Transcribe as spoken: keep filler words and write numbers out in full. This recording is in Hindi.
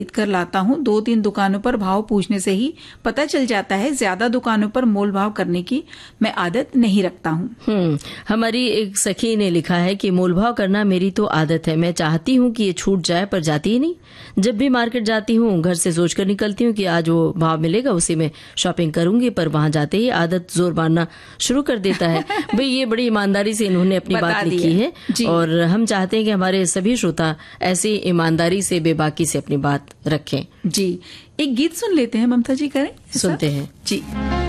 कर लाता हूँ। दो तीन दुकानों पर भाव पूछने से ही पता चल जाता है। ज्यादा दुकानों पर मोल भाव करने की मैं आदत नहीं रखता हूँ। हम्म हमारी एक सखी ने लिखा है कि मोल भाव करना मेरी तो आदत है। मैं चाहती हूँ कि ये छूट जाए पर जाती ही नहीं। जब भी मार्केट जाती हूँ घर से सोचकर निकलती हूँ कि आज वो भाव मिलेगा उसी में शॉपिंग करूंगी, पर वहां जाते ही आदत जोर मारना शुरू कर देता है। भाई ये बड़ी ईमानदारी से इन्होंने अपनी बात लिखी है और हम चाहते हैं कि हमारे सभी श्रोता ऐसी ईमानदारी से बेबाकी से अपनी बात रखें। जी, एक गीत सुन लेते हैं ममता जी, करें? सुनते हैं जी।